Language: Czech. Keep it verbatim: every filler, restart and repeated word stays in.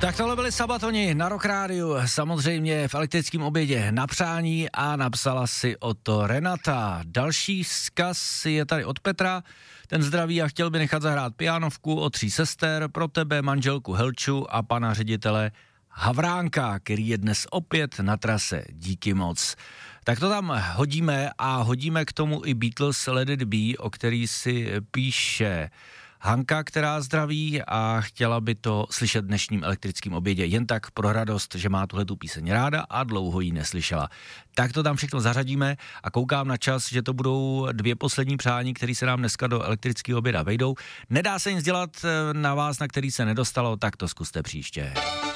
Tak tohle byli Sabatoni na Rock Rádiu, samozřejmě v elektrickém obědě na přání a napsala si o to Renata. Další vzkaz je tady od Petra, ten zdraví a chtěl by nechat zahrát pianovku od tří sester pro tebe, manželku Helču a pana ředitele Havránka, který je dnes opět na trase. Díky moc. Tak to tam hodíme a hodíme k tomu i Beatles Let It Be, o který si píše Hanka, která zdraví a chtěla by to slyšet v dnešním elektrickém obědě. Jen tak pro radost, že má tuhletu píseň ráda a dlouho ji neslyšela. Tak to tam všechno zařadíme a koukám na čas, že to budou dvě poslední přání, které se nám dneska do elektrického oběda vejdou. Nedá se nic dělat na vás, na který se nedostalo, tak to zkuste příště.